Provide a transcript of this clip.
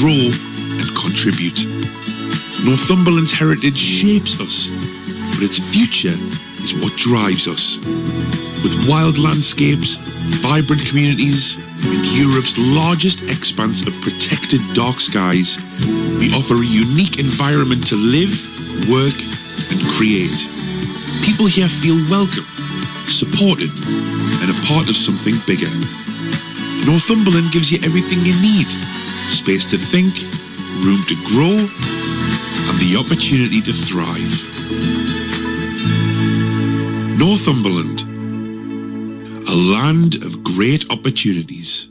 grow and contribute. Northumberland's heritage shapes us, but its future is what drives us. With wild landscapes, vibrant communities, and Europe's largest expanse of protected dark skies, we offer a unique environment to live, work, and create. People here feel welcome, supported, and a part of something bigger. Northumberland gives you everything you need: space to think, room to grow, and the opportunity to thrive. Northumberland, a land of great opportunities.